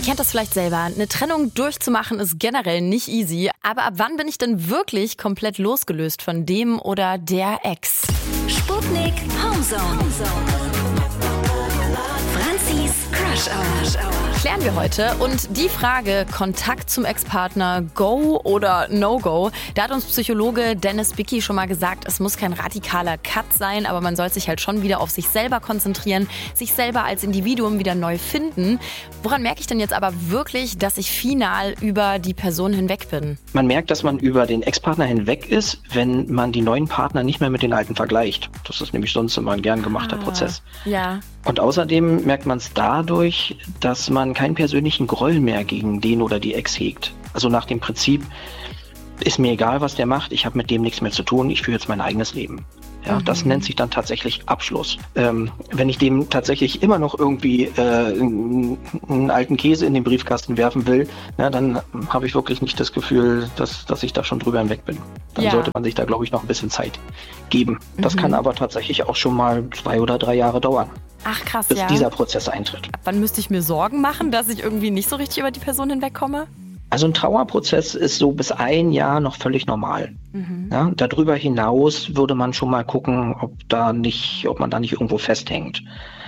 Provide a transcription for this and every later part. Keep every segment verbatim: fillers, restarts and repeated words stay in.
kennt das vielleicht selber. Eine Trennung durchzumachen ist generell nicht easy. Aber ab wann bin ich denn wirklich komplett losgelöst von dem oder der Ex? Sputnik Homezone. Franzis Crush Hour. Klären wir heute. Und die Frage, Kontakt zum Ex-Partner, Go oder No-Go, da hat uns Psychologe Dennis Bicki schon mal gesagt, es muss kein radikaler Cut sein, aber man soll sich halt schon wieder auf sich selber konzentrieren, sich selber als Individuum wieder neu finden. Woran merke ich denn jetzt aber wirklich, dass ich final über die Person hinweg bin? Man merkt, dass man über den Ex-Partner hinweg ist, wenn man die neuen Partner nicht mehr mit den alten vergleicht. Das ist nämlich sonst immer ein gern gemachter ah, Prozess. Ja. Und außerdem merkt man es dadurch, dass man keinen persönlichen Groll mehr gegen den oder die Ex hegt. Also nach dem Prinzip, ist mir egal, was der macht, ich habe mit dem nichts mehr zu tun, ich führe jetzt mein eigenes Leben. Ja, mhm. Das nennt sich dann tatsächlich Abschluss. Ähm, wenn ich dem tatsächlich immer noch irgendwie äh, einen, einen alten Käse in den Briefkasten werfen will, na, dann habe ich wirklich nicht das Gefühl, dass, dass ich da schon drüber hinweg bin. Dann ja. sollte man sich da, glaube ich, noch ein bisschen Zeit geben. Das mhm. kann aber tatsächlich auch schon mal zwei oder drei Jahre dauern. Ach krass, bis ja. dieser Prozess eintritt. Ab wann müsste ich mir Sorgen machen, dass ich irgendwie nicht so richtig über die Person hinwegkomme? Also ein Trauerprozess ist so bis ein Jahr noch völlig normal. Mhm. Ja, darüber hinaus würde man schon mal gucken, ob da nicht, ob man da nicht irgendwo festhängt.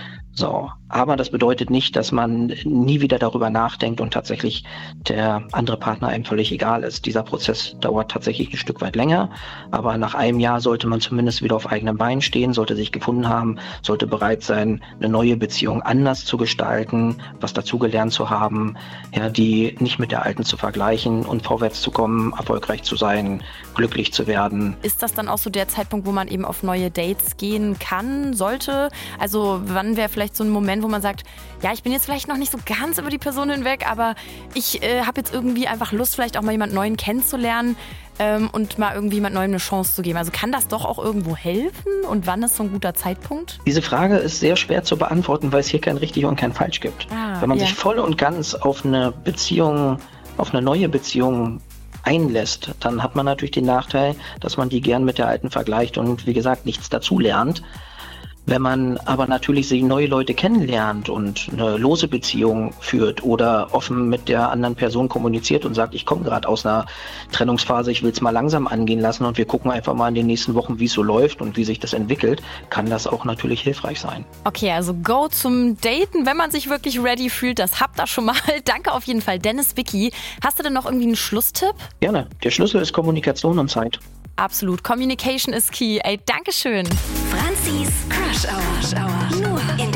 So, aber das bedeutet nicht, dass man nie wieder darüber nachdenkt und tatsächlich der andere Partner einem völlig egal ist. Dieser Prozess dauert tatsächlich ein Stück weit länger, aber nach einem Jahr sollte man zumindest wieder auf eigenen Beinen stehen, sollte sich gefunden haben, sollte bereit sein, eine neue Beziehung anders zu gestalten, was dazugelernt zu haben, ja, die nicht mit der alten zu vergleichen und vorwärts zu kommen, erfolgreich zu sein, glücklich zu werden. Ist das dann auch so der Zeitpunkt, wo man eben auf neue Dates gehen kann, sollte? Also wann wäre vielleicht so ein Moment, wo man sagt, ja, ich bin jetzt vielleicht noch nicht so ganz über die Person hinweg, aber ich äh, habe jetzt irgendwie einfach Lust, vielleicht auch mal jemand Neuen kennenzulernen ähm, und mal irgendwie jemand Neuem eine Chance zu geben. Also kann das doch auch irgendwo helfen und wann ist so ein guter Zeitpunkt? Diese Frage ist sehr schwer zu beantworten, weil es hier kein richtig und kein falsch gibt. Ah, Wenn man ja. sich voll und ganz auf eine Beziehung, auf eine neue Beziehung einlässt, dann hat man natürlich den Nachteil, dass man die gern mit der alten vergleicht und wie gesagt nichts dazu lernt. Wenn man aber natürlich sich neue Leute kennenlernt und eine lose Beziehung führt oder offen mit der anderen Person kommuniziert und sagt, ich komme gerade aus einer Trennungsphase, ich will es mal langsam angehen lassen und wir gucken einfach mal in den nächsten Wochen, wie es so läuft und wie sich das entwickelt, kann das auch natürlich hilfreich sein. Okay, also go zum Daten, wenn man sich wirklich ready fühlt, das habt ihr schon mal. Danke auf jeden Fall, Dennis Bicki. Hast du denn noch irgendwie einen Schlusstipp? Gerne. Der Schlüssel ist Kommunikation und Zeit. Absolut. Communication is key. Ey, Dankeschön. Franzis Crush Hour. Nur in